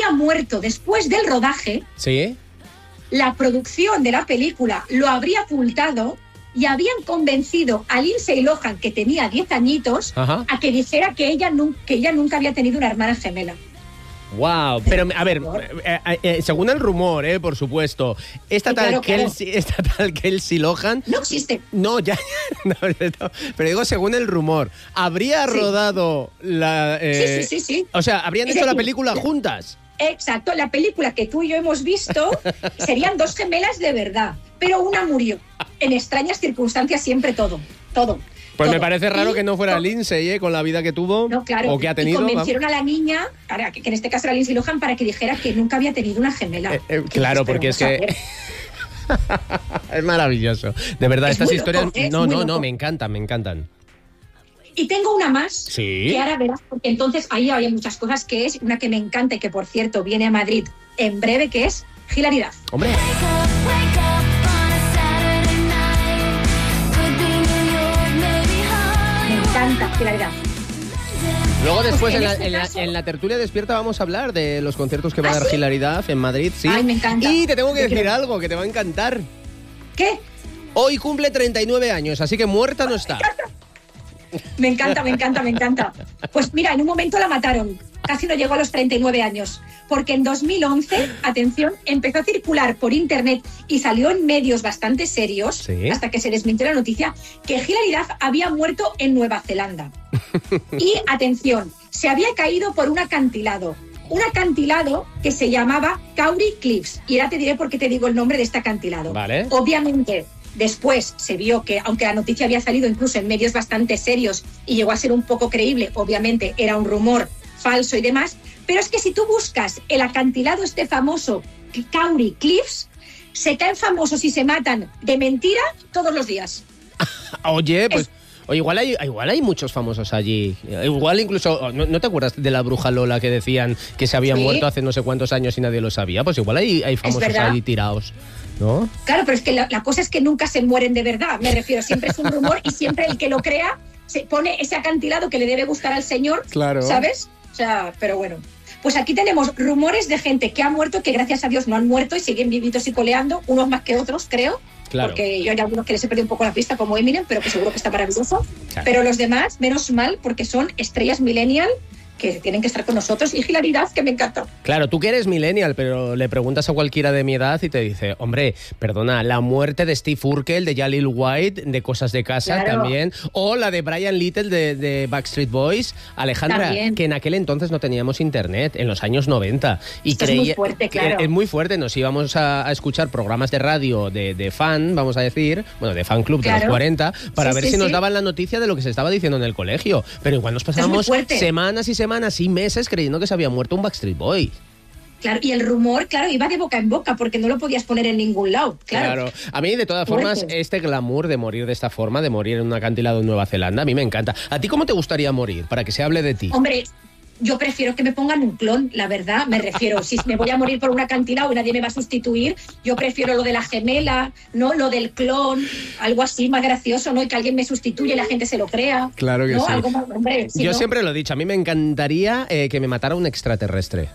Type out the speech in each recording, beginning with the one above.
había muerto después del rodaje, ¿Sí? la producción de la película lo habría ocultado y habían convencido a Lindsay Lohan, que tenía 10 añitos, Ajá. a que dijera que ella nunca había tenido una hermana gemela. Wow, pero a ver, según el rumor, por supuesto, esta tal Kelsey Lohan no existe. No, ya, no, pero digo según el rumor, habría rodado la. Sí. O sea, habrían hecho la película juntas. Exacto, la película que tú y yo hemos visto serían 2 gemelas de verdad, pero una murió en extrañas circunstancias, siempre todo. Pues me parece raro que no fuera Lindsay, con la vida que tuvo, no, claro, o que ha tenido. Y convencieron a la niña, que en este caso era Lindsay Lohan, para que dijera que nunca había tenido una gemela. Claro, porque es que es maravilloso. De verdad, estas historias no, me encantan. Y tengo una más, ¿Sí? Que ahora verás, porque entonces ahí hay muchas cosas, que es una que me encanta y que, por cierto, viene a Madrid en breve, que es Hilaridad. ¡Hombre! Me encanta Hilaridad. Luego después en la tertulia despierta vamos a hablar de los conciertos que va a dar Hilaridad en Madrid, sí. Ay, me encanta. Y te tengo que decir algo que te va a encantar. ¿Qué? Hoy cumple 39 años, así que muerta no está. Me encanta. Pues mira, en un momento la mataron. Casi no llegó a los 39 años. Porque en 2011, atención, empezó a circular por internet y salió en medios bastante serios, ¿Sí? Hasta que se desmintió la noticia, que Hilaridad había muerto en Nueva Zelanda. Y atención, se había caído por un acantilado que se llamaba Kauri Cliffs. Y ahora te diré por qué te digo el nombre de este acantilado. Vale. Obviamente, después se vio que, aunque la noticia había salido incluso en medios bastante serios y llegó a ser un poco creíble, obviamente era un rumor falso y demás, pero es que si tú buscas el acantilado este famoso, Kauri Cliffs, se caen famosos y se matan de mentira todos los días. Oye, pues... igual hay muchos famosos allí. Igual incluso... ¿No te acuerdas de la bruja Lola que decían que se había muerto hace no sé cuántos años y nadie lo sabía? Pues igual hay famosos allí tirados, ¿no? Claro, pero es que la cosa es que nunca se mueren de verdad. Me refiero, siempre es un rumor y siempre el que lo crea se pone ese acantilado que le debe gustar al señor, claro. ¿Sabes? O sea, pero bueno. Pues aquí tenemos rumores de gente que ha muerto, que gracias a Dios no han muerto y siguen vivitos y coleando, unos más que otros, creo. Claro. Porque yo hay algunos que les he perdido un poco la pista, como Eminem, pero que seguro que está maravilloso. Claro. Pero los demás, menos mal, porque son estrellas millennial que tienen que estar con nosotros, y Hilaridad, que me encanta. Claro, tú que eres millennial, pero le preguntas a cualquiera de mi edad y te dice, hombre, perdona, la muerte de Steve Urkel, de Jalil White, de Cosas de Casa, claro. También, o la de Brian Little de Backstreet Boys, Alejandra, también. Que en aquel entonces no teníamos internet, en los años 90. Y esto es muy fuerte, claro. Es muy fuerte, nos íbamos a escuchar programas de radio de fan, vamos a decir, bueno, de fan club, claro. De los 40, para ver si nos daban la noticia de lo que se estaba diciendo en el colegio. Pero igual nos pasábamos semanas y meses creyendo que se había muerto un Backstreet Boy. Claro, y el rumor, claro, iba de boca en boca porque no lo podías poner en ningún lado. Claro. A mí, de todas formas, este glamour de morir de esta forma, de morir en un acantilado en Nueva Zelanda, a mí me encanta. ¿A ti cómo te gustaría morir? Para que se hable de ti. Hombre, yo prefiero que me pongan un clon, la verdad, me refiero. Si me voy a morir por un acantilado y nadie me va a sustituir, yo prefiero lo de la gemela, ¿no? Lo del clon, algo así más gracioso, ¿no? Y que alguien me sustituya y la gente se lo crea. Claro que ¿no? sí. Algo más, hombre, yo siempre lo he dicho, a mí me encantaría que me matara un extraterrestre.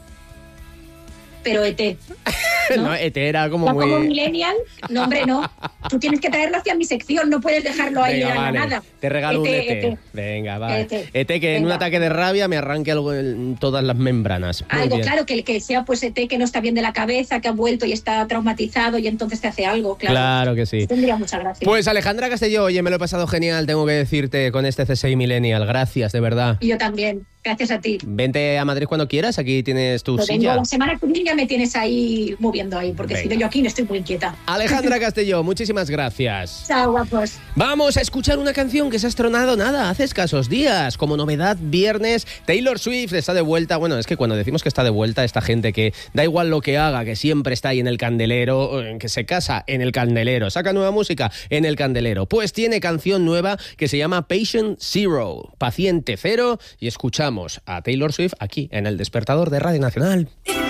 Pero ET. No, ET era como ¿no? muy... Como millennial, no, hombre, no. Tú tienes que traerlo hacia mi sección, no puedes dejarlo ahí. Venga, vale. Nada. Te regalo un ET. Venga, vale. ET que en un ataque de rabia me arranque algo en todas las membranas. Muy algo, bien. Claro, que sea pues ET que no está bien de la cabeza, que ha vuelto y está traumatizado y entonces te hace algo, claro. Claro que sí. Tendría mucha gracia. Pues Alejandra Castelló, oye, me lo he pasado genial, tengo que decirte, con este C6 Millennial. Gracias, de verdad. Y yo también. Gracias a ti. Vente a Madrid cuando quieras, aquí tienes tu silla. La semana que viene ya me tienes ahí moviendo ahí, porque si no yo aquí no estoy muy inquieta. Alejandra Castelló, muchísimas gracias. Chao, guapos. Vamos a escuchar una canción que se ha estrenado hace escasos días. Como novedad, viernes, Taylor Swift está de vuelta. Bueno, es que cuando decimos que está de vuelta, esta gente que da igual lo que haga, que siempre está ahí en el candelero, que se casa en el candelero, saca nueva música en el candelero. Pues tiene canción nueva que se llama Patient Zero, Paciente Cero, y escuchamos a Taylor Swift aquí en El Despertador de Radio Nacional.